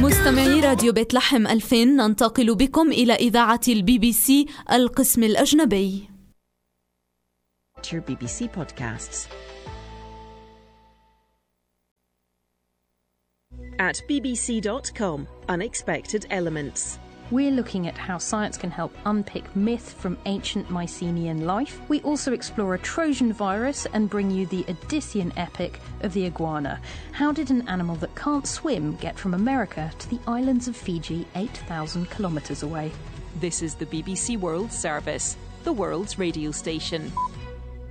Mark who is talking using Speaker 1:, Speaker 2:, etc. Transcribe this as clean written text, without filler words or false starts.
Speaker 1: مستمعي راديو بيت لحم 2000 ننتقل بكم إلى إذاعة البي بي سي القسم الأجنبي.
Speaker 2: Your BBC podcasts. At bbc.com, Unexpected Elements.
Speaker 3: We're looking at how science can help unpick myth from ancient Mycenaean life. We also explore a Trojan virus and bring you the Odyssean epic of the iguana. How did an animal that can't swim get from America to the islands of Fiji 8,000 kilometres away?
Speaker 4: This is the BBC World Service, the world's radio station.